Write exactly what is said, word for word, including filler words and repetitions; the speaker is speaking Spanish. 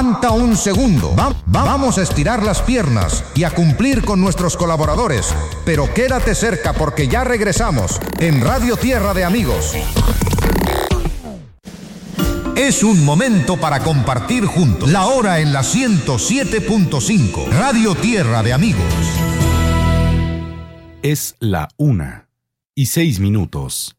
Aguanta un segundo. Va- vamos a estirar las piernas y a cumplir con nuestros colaboradores. Pero quédate cerca porque ya regresamos en Radio Tierra de Amigos. Es un momento para compartir juntos. La hora en la ciento siete punto cinco. Radio Tierra de Amigos. Es la una y seis minutos.